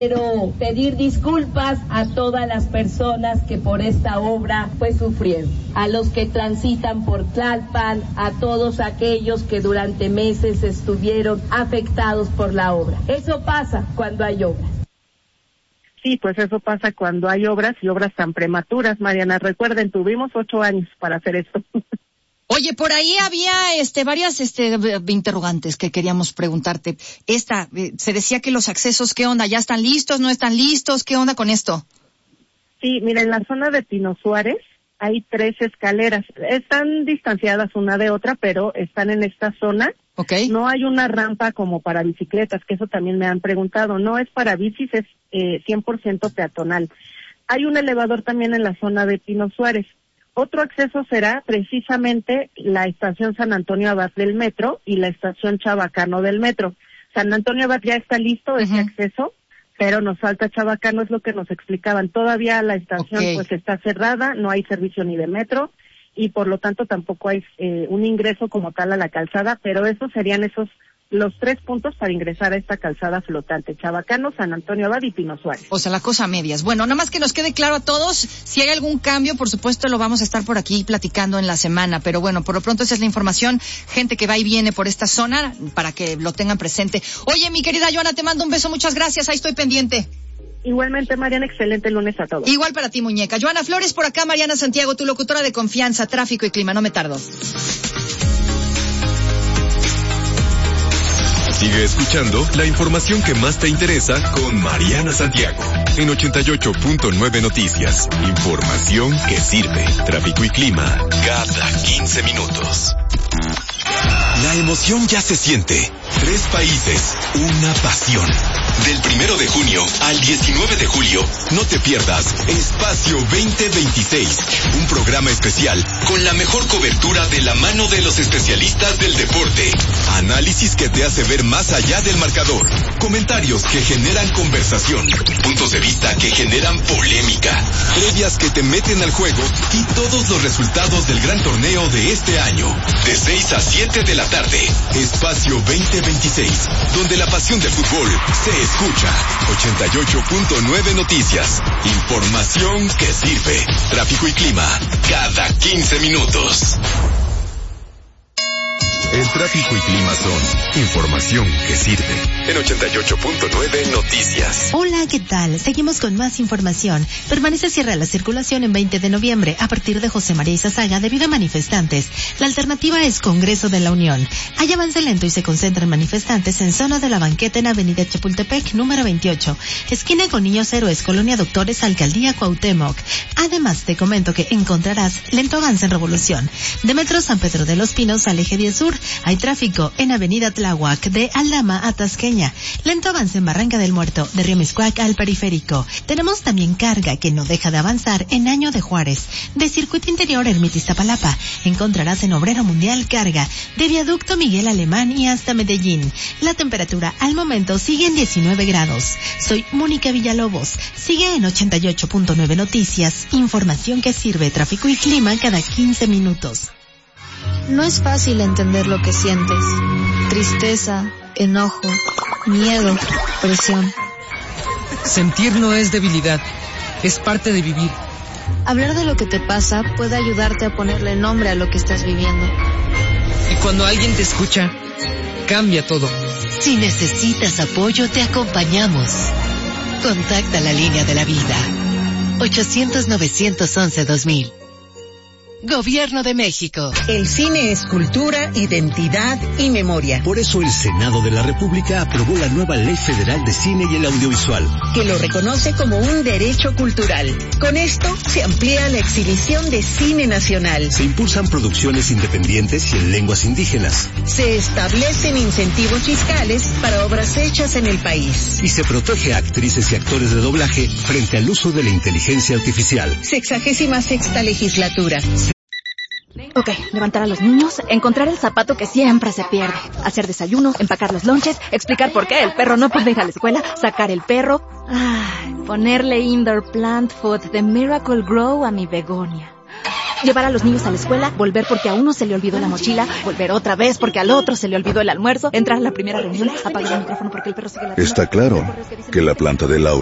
Quiero pedir disculpas a todas las personas que por esta obra sufrieron, a los que transitan por Tlalpan, a todos aquellos que durante meses estuvieron afectados por la obra. Eso pasa cuando hay obras. Sí, pues eso pasa cuando hay obras y obras tan prematuras, Mariana. Recuerden, tuvimos 8 años para hacer esto. Oye, por ahí había varias interrogantes que queríamos preguntarte. Se decía que los accesos, ¿qué onda? ¿Ya están listos? ¿No están listos? ¿Qué onda con esto? Sí, mira, en la zona de Pino Suárez hay 3 escaleras. Están distanciadas una de otra, pero están en esta zona. Okay. No hay una rampa como para bicicletas, que eso también me han preguntado. No es para bicis, es 100% peatonal. Hay un elevador también en la zona de Pino Suárez. Otro acceso será precisamente la estación San Antonio Abad del metro y la estación Chabacano del metro. San Antonio Abad ya está listo ese acceso, pero nos falta Chabacano, es lo que nos explicaban. Todavía la estación está cerrada, no hay servicio ni de metro y por lo tanto tampoco hay un ingreso como tal a la calzada, pero esos serían los 3 puntos para ingresar a esta calzada flotante: Chabacano, San Antonio Abad y Pino Suárez. O sea, la cosa a medias. Bueno, nada más que nos quede claro a todos, si hay algún cambio, por supuesto lo vamos a estar por aquí platicando en la semana, pero bueno, por lo pronto esa es la información, gente que va y viene por esta zona, para que lo tengan presente. Oye, mi querida Joana, te mando un beso, muchas gracias, ahí estoy pendiente. Igualmente, Mariana, excelente lunes a todos. Igual para ti, muñeca. Joana Flores por acá, Mariana Santiago, tu locutora de confianza, tráfico y clima, no me tardo. Sigue escuchando la información que más te interesa con Mariana Santiago en 88.9 Noticias. Información que sirve. Tráfico y clima cada 15 minutos. La emoción ya se siente. 3 países, una pasión. Del 1 de junio al 19 de julio, no te pierdas Espacio 2026, un programa especial con la mejor cobertura de la mano de los especialistas del deporte. Análisis que te hace ver más allá del marcador. Comentarios que generan conversación. Puntos de vista que generan polémica. Previas que te meten al juego y todos los resultados del gran torneo de este año. De 6 a 7 de la tarde. Espacio 2026, donde la pasión del fútbol se escucha. 88.9 Noticias. Información que sirve. Tráfico y clima cada 15 minutos. El tráfico y clima son información que sirve. En 88.9 Noticias. Hola, ¿qué tal? Seguimos con más información. Permanece cierra la circulación en 20 de noviembre a partir de José María Izazaga debido a manifestantes. La alternativa es Congreso de la Unión. Hay avance lento y se concentran manifestantes en zona de la banqueta en Avenida Chapultepec, número 28. Esquina con Niños Héroes, Colonia Doctores, Alcaldía Cuauhtémoc. Además, te comento que encontrarás lento avance en Revolución. De Metro San Pedro de los Pinos al Eje 10 Sur. Hay tráfico en Avenida Tláhuac de Aldama a Tasqueña. Lento avance en Barranca del Muerto, de Río Miscuac al Periférico. Tenemos también carga que no deja de avanzar en Año de Juárez. De Circuito Interior Ermita Iztapalapa, encontrarás en Obrero Mundial carga. De Viaducto Miguel Alemán y hasta Medellín. La temperatura al momento sigue en 19 grados. Soy Mónica Villalobos. Sigue en 88.9 Noticias. Información que sirve, tráfico y clima cada 15 minutos. No es fácil entender lo que sientes. Tristeza, enojo, miedo, presión. Sentir no es debilidad, es parte de vivir. Hablar de lo que te pasa puede ayudarte a ponerle nombre a lo que estás viviendo. Y cuando alguien te escucha, cambia todo. Si necesitas apoyo, te acompañamos. Contacta la línea de la vida. 800-911-2000. Gobierno de México. El cine es cultura, identidad y memoria. Por eso el Senado de la República aprobó la nueva Ley Federal de Cine y el Audiovisual, que lo reconoce como un derecho cultural. Con esto se amplía la exhibición de cine nacional. Se impulsan producciones independientes y en lenguas indígenas. Se establecen incentivos fiscales para obras hechas en el país. Y se protege a actrices y actores de doblaje frente al uso de la inteligencia artificial. 66ª legislatura. Ok, levantar a los niños, encontrar el zapato que siempre se pierde, hacer desayuno, empacar los lonches, explicar por qué el perro no puede ir a la escuela, sacar el perro, ponerle indoor plant food de Miracle Grow a mi begonia. llevar a los niños a la escuela, volver porque a uno se le olvidó la mochila, volver otra vez porque al otro se le olvidó el almuerzo, entrar a la primera reunión, apagar el micrófono porque el perro sigue la... Está claro que la planta de Laura